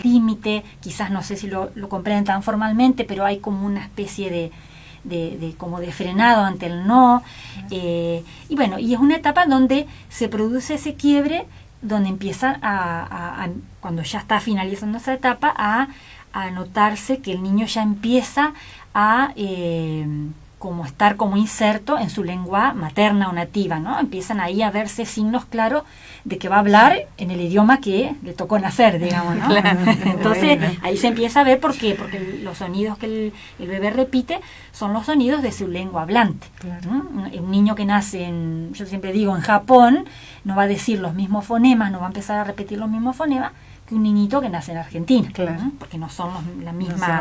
límite, quizás no sé si lo comprenden tan formalmente, pero hay como una especie de como de frenado ante el no, y bueno, y es una etapa donde se produce ese quiebre, donde empieza cuando ya está finalizando esa etapa, a notarse que el niño ya empieza a como estar como inserto en su lengua materna o nativa, ¿no? Empiezan ahí a verse signos claros de que va a hablar en el idioma que le tocó nacer, digamos, ¿no? Claro. Entonces ahí se empieza a ver por qué, porque los sonidos que el bebé repite son los sonidos de su lengua hablante. Claro. Un niño que nace yo siempre digo, en Japón, no va a decir los mismos fonemas, no va a empezar a repetir los mismos fonemas que un niñito que nace en Argentina, claro, ¿no? Porque no son la misma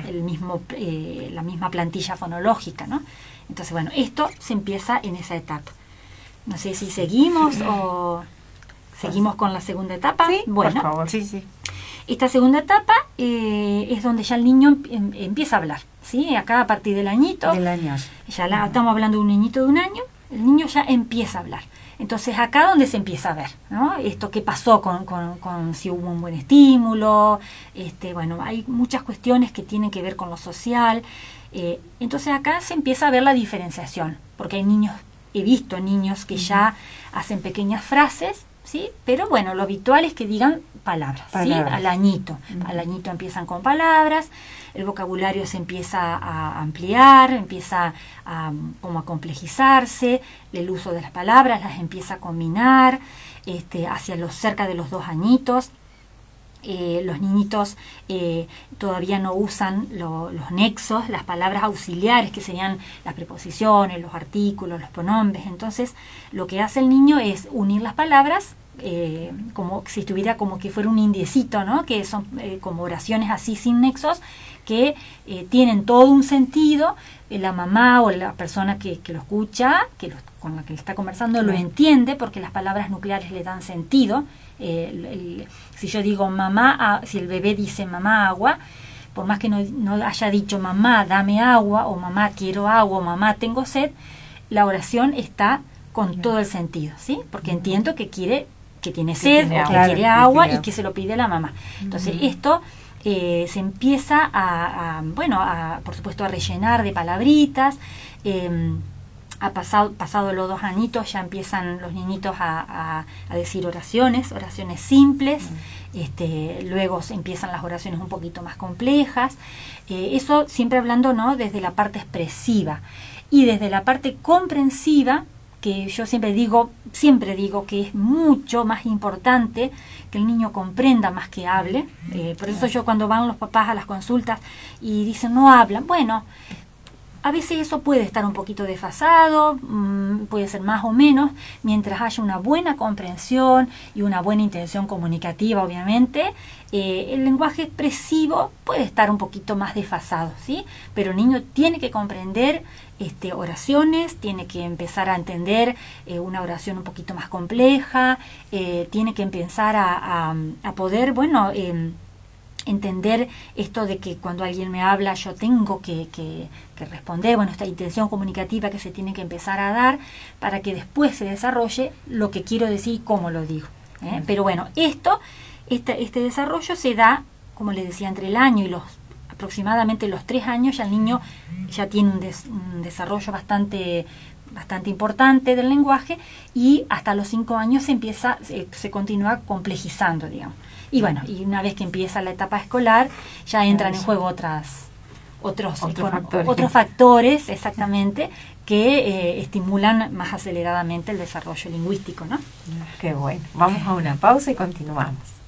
plantilla fonológica, ¿no? Entonces, bueno, esto se empieza en esa etapa. No sé si seguimos o seguimos con la segunda etapa. Sí, bueno, por favor. Sí. Esta segunda etapa es donde ya el niño empieza a hablar, ¿sí? Acá a partir del añito. Del año. Ya estamos hablando de un niñito de 1 año, el niño ya empieza a hablar. Entonces acá donde se empieza a ver, ¿no? Esto que pasó con si hubo un buen estímulo, bueno, hay muchas cuestiones que tienen que ver con lo social. Entonces acá se empieza a ver la diferenciación, porque he visto niños que ya hacen pequeñas frases, ¿sí? Pero bueno, lo habitual es que digan palabras. ¿Sí? Al añito. Al añito empiezan con palabras, el vocabulario se empieza a ampliar, empieza como a complejizarse, el uso de las palabras las empieza a combinar, cerca de los 2 añitos. Los niñitos todavía no usan los nexos, las palabras auxiliares, que serían las preposiciones, los artículos, los pronombres. Entonces, lo que hace el niño es unir las palabras, como si estuviera como que fuera un indiecito, ¿no? Que son como oraciones así sin nexos, que tienen todo un sentido. La mamá o la persona que lo escucha, con la que le está conversando, lo entiende, porque las palabras nucleares le dan sentido. Si yo digo mamá, si el bebé dice mamá agua, por más que no haya dicho mamá dame agua, o mamá quiero agua, o mamá tengo sed, la oración está con todo el sentido, ¿sí? Porque entiendo que tiene sed, o que quiere agua, y que se lo pide a la mamá. Entonces esto se empieza por supuesto, a rellenar de palabritas. Pasado los 2 añitos ya empiezan los niñitos a decir oraciones simples. Luego empiezan las oraciones un poquito más complejas. Eso siempre hablando, ¿no?, desde la parte expresiva. Y desde la parte comprensiva, que yo siempre digo que es mucho más importante que el niño comprenda más que hable. Por eso yo, cuando van los papás a las consultas y dicen no hablan, bueno, a veces eso puede estar un poquito desfasado, puede ser más o menos, mientras haya una buena comprensión y una buena intención comunicativa, obviamente. El lenguaje expresivo puede estar un poquito más desfasado, ¿sí? Pero el niño tiene que comprender oraciones, tiene que empezar a entender una oración un poquito más compleja, tiene que empezar a poder, entender esto de que cuando alguien me habla yo tengo que responder, esta intención comunicativa que se tiene que empezar a dar para que después se desarrolle lo que quiero decir y cómo lo digo. Pero bueno, este desarrollo se da, como les decía, entre el año y aproximadamente los 3 años, ya el niño ya tiene un desarrollo bastante importante del lenguaje, y hasta los 5 años se continúa complejizando, digamos. Y bueno, y una vez que empieza la etapa escolar, ya entran en juego otros factores, exactamente, que estimulan más aceleradamente el desarrollo lingüístico, ¿no? Qué bueno. Vamos a una pausa y continuamos.